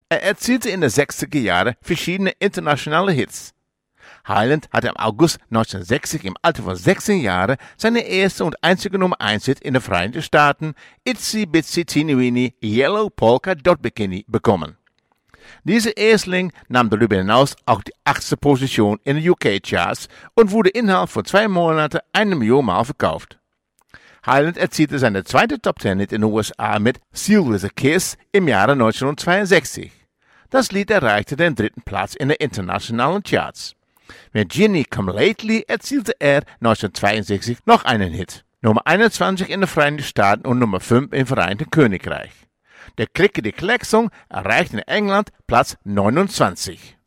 Er erzielte in den 60er Jahren verschiedene internationale Hits. Hyland hatte im August 1960 im Alter von 16 Jahren seine erste und einzige Nummer 1 Hit in den Vereinigten Staaten, Itsy Bitsy Teeny Weeny Yellow Polka Dot Bikini, bekommen. Dieser Erstling nahm darüber hinaus auch die 8. Position in den UK-Charts und wurde innerhalb von 2 Monaten 1 Million Mal verkauft. Hyland erzielte seine zweite Top-10-Hit in den USA mit Sealed with a Kiss im Jahre 1962. Das Lied erreichte den 3. Platz in den internationalen Charts. Mit Ginny Come Lately erzielte er 1962 noch einen Hit. Nummer 21 in den Vereinigten Staaten und Nummer 5 im Vereinigten Königreich. Der Clickety-Clack-Song erreichte in England Platz 29.